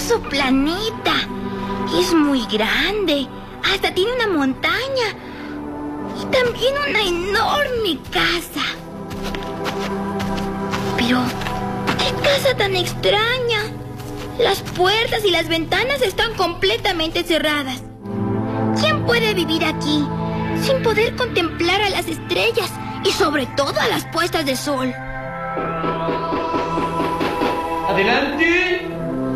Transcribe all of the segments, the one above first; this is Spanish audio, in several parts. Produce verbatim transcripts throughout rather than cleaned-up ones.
hermoso planeta. Es muy grande. Hasta tiene una montaña. Y también una enorme casa. Pero, ¿qué casa tan extraña? Las puertas y las ventanas están completamente cerradas. ¿Quién puede vivir aquí sin poder contemplar a las estrellas y sobre todo a las puestas de sol? ¡Adelante!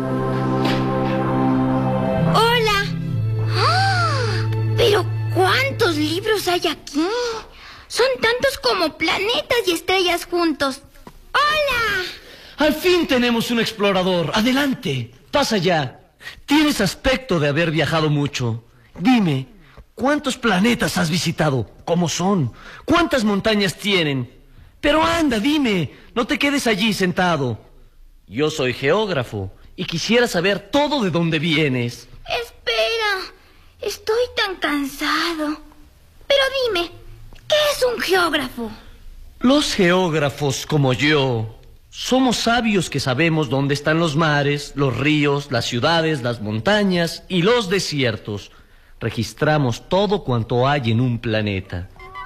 ¡Hola! ¡Ah! ¡Pero cuántos libros hay aquí! Son tantos como planetas y estrellas juntos. ¡Hola! Al fin tenemos un explorador. Adelante, pasa ya. Tienes aspecto de haber viajado mucho. Dime, ¿cuántos planetas has visitado? ¿Cómo son? ¿Cuántas montañas tienen? Pero anda, dime, no te quedes allí sentado. Yo soy geógrafo y quisiera saber todo de dónde vienes. Espera, estoy tan cansado. Pero dime, ¿qué es un geógrafo? Los geógrafos como yo somos sabios que sabemos dónde están los mares, los ríos, las ciudades, las montañas y los desiertos. Registramos todo cuanto hay en un planeta.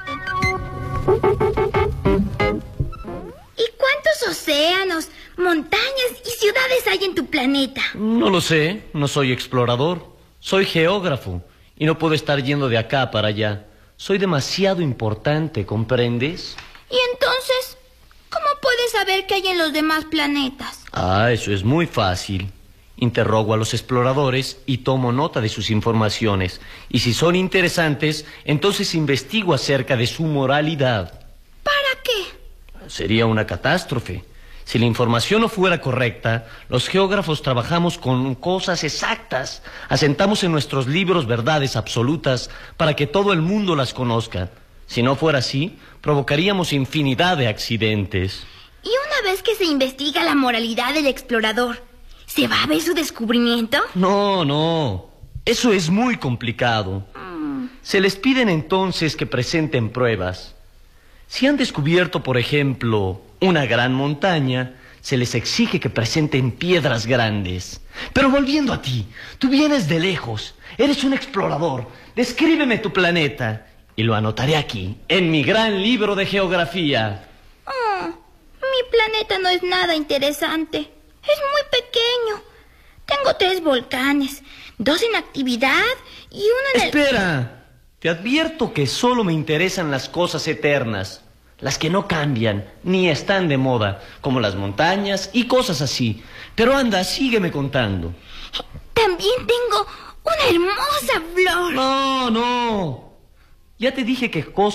¿Y cuántos océanos, montañas y ciudades hay en tu planeta? No lo sé, no soy explorador. Soy geógrafo y no puedo estar yendo de acá para allá. Soy demasiado importante, ¿comprendes? ¿Y entonces, cómo puedes saber qué hay en los demás planetas? Ah, eso es muy fácil. Interrogo a los exploradores y tomo nota de sus informaciones. Y si son interesantes, entonces investigo acerca de su moralidad. ¿Para qué? Sería una catástrofe. Si la información no fuera correcta, los geógrafos trabajamos con cosas exactas. Asentamos en nuestros libros verdades absolutas para que todo el mundo las conozca. Si no fuera así, provocaríamos infinidad de accidentes. Y una vez que se investiga la moralidad del explorador, ¿se va a ver su descubrimiento? No, no. Eso es muy complicado. Mm. Se les piden entonces que presenten pruebas. Si han descubierto, por ejemplo, una gran montaña, se les exige que presenten piedras grandes. Pero volviendo a ti, tú vienes de lejos, eres un explorador. Descríbeme tu planeta y lo anotaré aquí, en mi gran libro de geografía. Oh, mi planeta no es nada interesante. Es muy pequeño. Tengo tres volcanes, dos en actividad y uno en el... Espera, te advierto que solo me interesan las cosas eternas, las que no cambian ni están de moda, como las montañas y cosas así. Pero anda, sígueme contando. También tengo una hermosa flor. No, no. Ya te dije que cosas